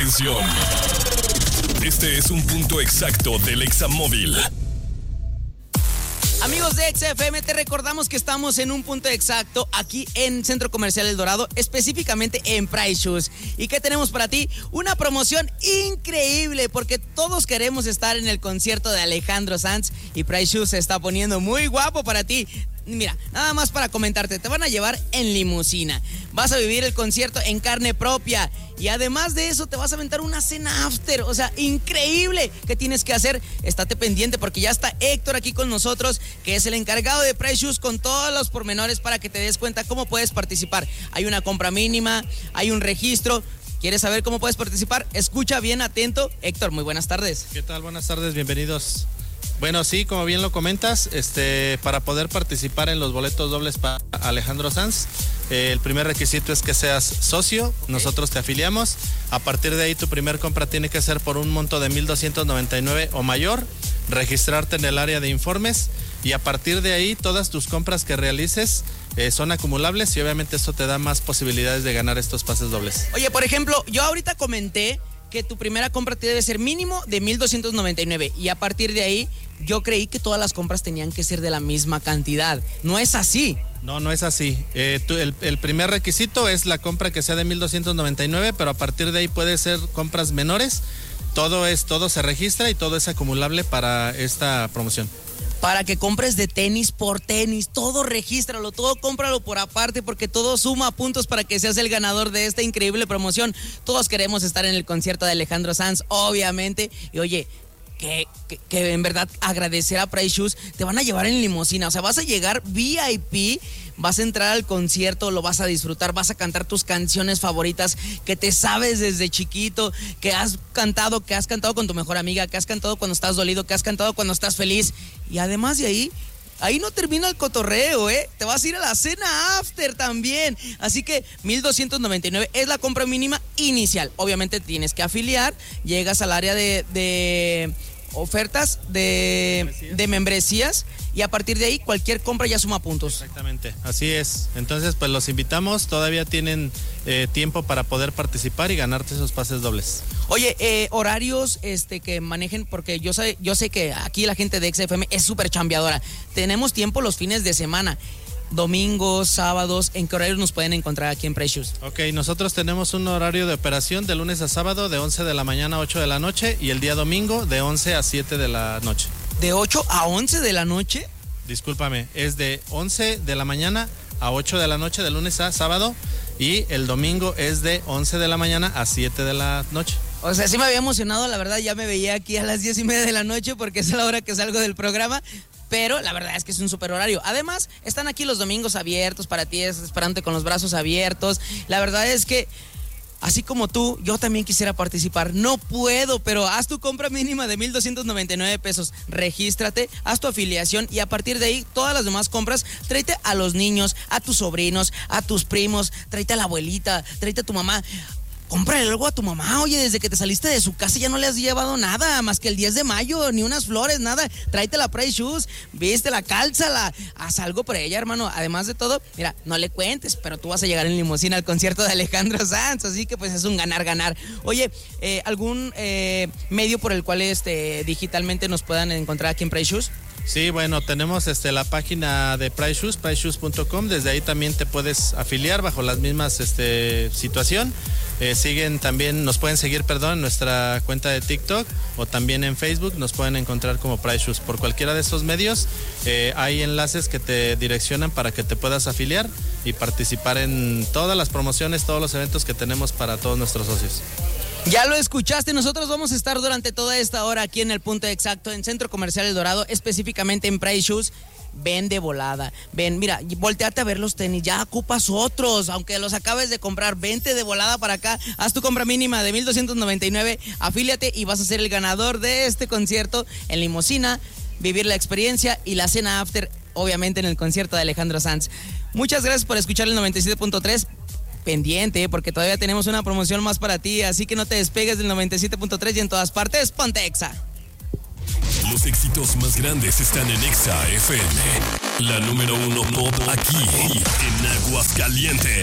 atención. Este es un punto exacto del Examóvil. Amigos de XFM, te recordamos que estamos en un punto exacto aquí en Centro Comercial El Dorado, específicamente en Price Shoes. ¿Y qué tenemos para ti? Una promoción increíble, porque todos queremos estar en el concierto de Alejandro Sanz y Price Shoes se está poniendo muy guapo para ti. Mira, nada más para comentarte, te van a llevar en limusina, vas a vivir el concierto en carne propia y además de eso te vas a aventar una cena after, o sea, increíble. ¿Qué tienes que hacer? Estate pendiente porque ya está Héctor aquí con nosotros, que es el encargado de Price Shoes, con todos los pormenores para que te des cuenta cómo puedes participar. Hay una compra mínima, hay un registro. ¿Quieres saber cómo puedes participar? Escucha bien atento. Héctor, muy buenas tardes. ¿Qué tal? Buenas tardes, bienvenidos. Bueno, sí, como bien lo comentas, para poder participar en los boletos dobles para Alejandro Sanz, el primer requisito es que seas socio, nosotros te afiliamos. A partir de ahí, tu primer compra tiene que ser por un monto de 1,299 o mayor, registrarte en el área de informes y a partir de ahí, todas tus compras que realices son acumulables y obviamente esto te da más posibilidades de ganar estos pases dobles. Oye, por ejemplo, yo ahorita comenté que tu primera compra te debe ser mínimo de 1,299 y a partir de ahí yo creí que todas las compras tenían que ser de la misma cantidad. ¿No es así? No es así. El primer requisito es la compra que sea de 1,299, pero a partir de ahí puede ser compras menores. Todo se registra y todo es acumulable para esta promoción. Para que compres de tenis por tenis, todo regístralo, todo cómpralo por aparte porque todo suma puntos para que seas el ganador de esta increíble promoción. Todos queremos estar en el concierto de Alejandro Sanz, obviamente. Y oye, que en verdad agradecer a Price Shoes, te van a llevar en limusina, o sea, vas a llegar VIP, vas a entrar al concierto, lo vas a disfrutar, vas a cantar tus canciones favoritas que te sabes desde chiquito, que has cantado con tu mejor amiga, que has cantado cuando estás dolido, que has cantado cuando estás feliz. Y además de ahí no termina el cotorreo, te vas a ir a la cena after también. Así que 1,299 es la compra mínima inicial. Obviamente tienes que afiliar, llegas al área de ofertas de membresías y a partir de ahí cualquier compra ya suma puntos. Exactamente, así es. Entonces pues los invitamos, todavía tienen tiempo para poder participar y ganarte esos pases dobles. Oye, horarios que manejen, porque yo sé que aquí la gente de XFM es súper chambeadora. Tenemos tiempo los fines de semana, domingos, sábados. ¿En qué horarios nos pueden encontrar aquí en Price Shoes? Ok, nosotros tenemos un horario de operación de lunes a sábado de 11 de la mañana a 8 de la noche y el día domingo de 11 a 7 de la noche. ¿De 8 a 11 de la noche? Discúlpame, es de 11 de la mañana a 8 de la noche de lunes a sábado y el domingo es de 11 de la mañana a 7 de la noche. O sea, sí me había emocionado, la verdad, ya me veía aquí a las 10:30 de la noche porque es la hora que salgo del programa. Pero la verdad es que es un super horario. Además, están aquí los domingos abiertos para ti, esperándote con los brazos abiertos. La verdad es que, así como tú, yo también quisiera participar. No puedo, pero haz tu compra mínima de 1,299 pesos. Regístrate, haz tu afiliación y a partir de ahí, todas las demás compras, tráete a los niños, a tus sobrinos, a tus primos, tráete a la abuelita, tráete a tu mamá. Cómprale algo a tu mamá, oye, desde que te saliste de su casa ya no le has llevado nada, más que el 10 de mayo, ni unas flores, nada. Tráete la Price Shoes, vístela, cálzala, haz algo por ella, hermano. Además de todo, mira, no le cuentes, pero tú vas a llegar en limusina al concierto de Alejandro Sanz, así que pues es un ganar-ganar. Oye, ¿algún medio por el cual digitalmente nos puedan encontrar aquí en Price Shoes? Sí, bueno, tenemos la página de Price Shoes, priceshoes.com, desde ahí también te puedes afiliar bajo las mismas situación. Nos pueden seguir, en nuestra cuenta de TikTok o también en Facebook, nos pueden encontrar como Price Shoes. Por cualquiera de esos medios hay enlaces que te direccionan para que te puedas afiliar y participar en todas las promociones, todos los eventos que tenemos para todos nuestros socios. Ya lo escuchaste, nosotros vamos a estar durante toda esta hora aquí en el punto exacto, en Centro Comercial El Dorado, específicamente en Price Shoes. Ven de volada, ven, mira, volteate a ver los tenis, ya ocupas otros, aunque los acabes de comprar, vente de volada para acá, haz tu compra mínima de 1,299, afíliate y vas a ser el ganador de este concierto en limusina, vivir la experiencia y la cena after, obviamente en el concierto de Alejandro Sanz. Muchas gracias por escuchar el 97.3. Pendiente, porque todavía tenemos una promoción más para ti, así que no te despegues del 97.3 y en todas partes, ponte Exa. Los éxitos más grandes están en Exa FM, la número 1 pop aquí en Aguascalientes.